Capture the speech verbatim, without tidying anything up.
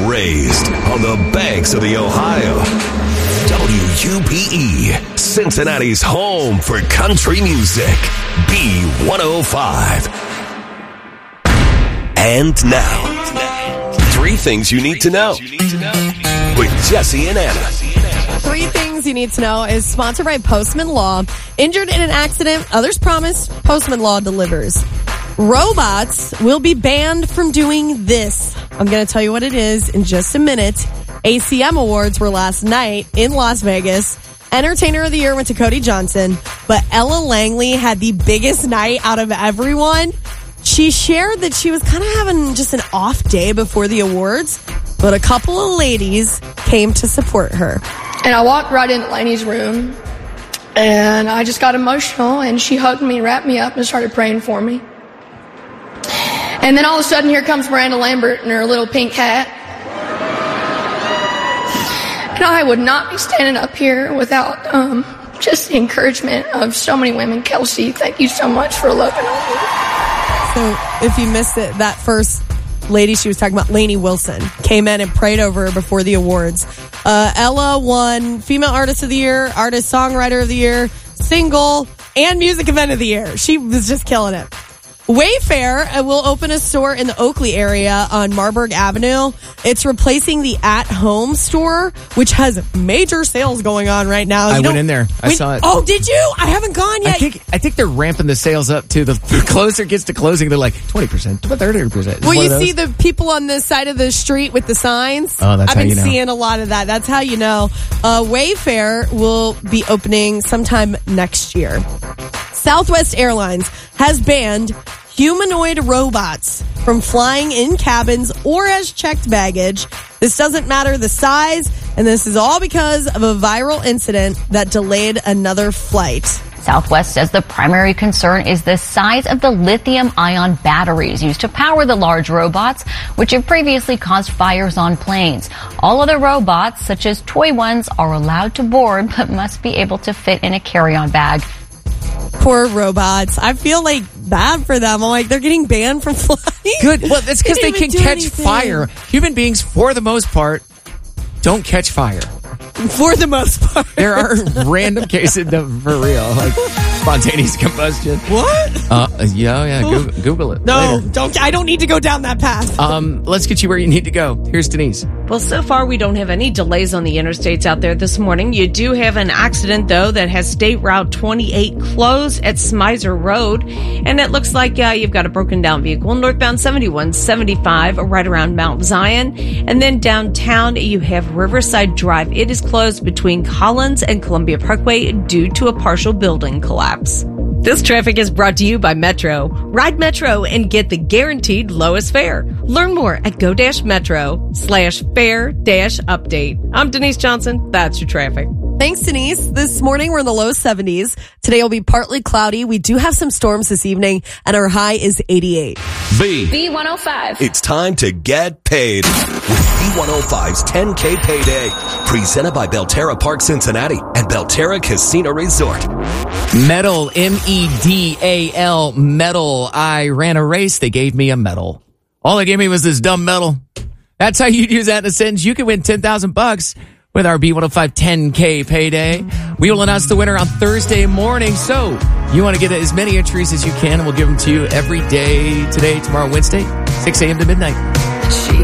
raised on the banks of the Ohio. W U P E, Cincinnati's home for country music. B one oh five. And now, three things you need to know with Jesse and Anna. Three things you need to know is sponsored by Postman Law. Injured in an accident, others promise, Postman Law delivers. Robots will be banned from doing this. I'm going to tell you what it is in just a minute. A C M Awards were last night in Las Vegas. Entertainer of the Year went to Cody Johnson, but Ella Langley had the biggest night out of everyone. She shared that she was kind of having just an off day before the awards, but a couple of ladies came to support her. And I walked right into Lainey's room, and I just got emotional, and she hugged me, wrapped me up, and started praying for me. And then all of a sudden, here comes Miranda Lambert in her little pink hat. And I would not be standing up here without um, just the encouragement of so many women. Kelsey, thank you so much for loving on me. So if you missed it, that first lady she was talking about, Lainey Wilson, came in and prayed over her before the awards. Uh, Ella won Female Artist of the Year, Artist Songwriter of the Year, Single, and Music Event of the Year. She was just killing it. Wayfair will open a store in the Oakley area on Marburg Avenue. It's replacing the at-home store, which has major sales going on right now. I you went in there. I when, saw it. Oh, did you? I haven't gone yet. I think I think they're ramping the sales up too. The, the closer it gets to closing, they're like twenty percent, thirty percent. Well, you see the people on the side of the street with the signs? Oh, that's I've how been you know. seeing a lot of that. That's how you know. Uh, Wayfair will be opening sometime next year. Southwest Airlines has banned humanoid robots from flying in cabins or as checked baggage. This doesn't matter the size, and this is all because of a viral incident that delayed another flight. Southwest says the primary concern is the size of the lithium-ion batteries used to power the large robots, which have previously caused fires on planes. All other robots, such as toy ones, are allowed to board, but must be able to fit in a carry-on bag. Poor robots. I feel like bad for them. I'm like, they're getting banned from flying. Good. Well, it's because they, they can catch anything. fire. Human beings, for the most part, don't catch fire. For the most part. There are random cases of, for real, like spontaneous combustion. What? Uh, yeah, yeah. Go, Google it. No, later. don't. I don't need to go down that path. Um, let's get you where you need to go. Here's Denise. Well, so far we don't have any delays on the interstates out there this morning. You do have an accident, though, that has State Route twenty-eight closed at Smizer Road. And it looks like uh, you've got a broken down vehicle northbound seventy-one seventy-five right around Mount Zion. And then downtown you have Riverside Drive. It is closed between Collins and Columbia Parkway due to a partial building collapse. This traffic is brought to you by Metro. Ride Metro and get the guaranteed lowest fare. Learn more at go-metro slash fare dash update. I'm Denise Johnson. That's your traffic. Thanks, Denise. This morning we're in the low seventies. Today will be partly cloudy. We do have some storms this evening, and our high is eighty-eight. B. B one oh five. It's time to get paid with B one oh five's ten K Payday. Presented by Belterra Park Cincinnati and Belterra Casino Resort. Medal, M E D A L, medal. I ran a race. They gave me a medal. All they gave me was this dumb medal. That's how you'd use that in a sentence. You can win ten thousand bucks with our B one oh five ten K Payday. We will announce the winner on Thursday morning. So you want to get as many entries as you can, and we'll give them to you every day, today, tomorrow, Wednesday, six a.m. to midnight. She